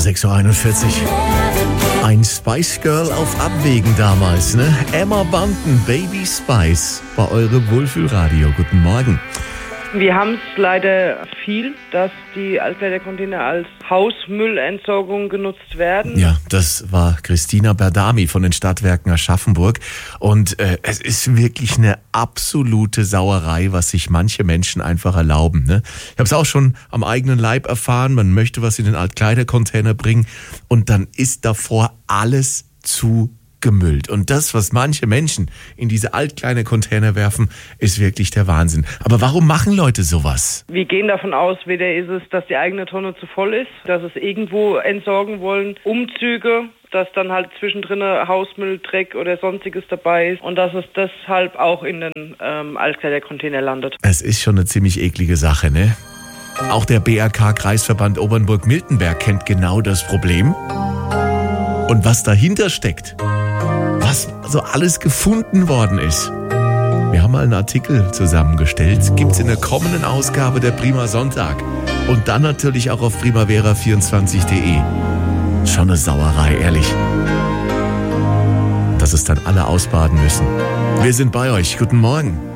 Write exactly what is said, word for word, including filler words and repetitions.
sechs Uhr einundvierzig. Ein Spice Girl auf Abwägen damals, ne? Emma Bunton, Baby Spice, bei eurem Wohlfühlradio. Guten Morgen. Wir haben es leider viel, dass die Altkleidercontainer als Hausmüllentsorgung genutzt werden. Ja, das war Christina Berdami von den Stadtwerken Aschaffenburg. Und äh, es ist wirklich eine absolute Sauerei, was sich manche Menschen einfach erlauben. Ne? Ich habe es auch schon am eigenen Leib erfahren. Man möchte was in den Altkleidercontainer bringen und dann ist davor alles zu gemüllt. Und das, was manche Menschen in diese altkleine Container werfen, ist wirklich der Wahnsinn. Aber warum machen Leute sowas? Wir gehen davon aus, weder ist es, dass die eigene Tonne zu voll ist, dass es irgendwo entsorgen wollen, Umzüge, dass dann halt zwischendrin Hausmüll, Dreck oder sonstiges dabei ist und dass es deshalb auch in den ähm, Altkleidercontainer landet. Es ist schon eine ziemlich eklige Sache, ne? Auch der B R K-Kreisverband Obernburg-Miltenberg kennt genau das Problem. Und was dahinter steckt, was so alles gefunden worden ist. Wir haben mal einen Artikel zusammengestellt, gibt's in der kommenden Ausgabe der Prima Sonntag und dann natürlich auch auf primavera vierundzwanzig punkt de. Schon eine Sauerei, ehrlich. Dass es dann alle ausbaden müssen. Wir sind bei euch. Guten Morgen.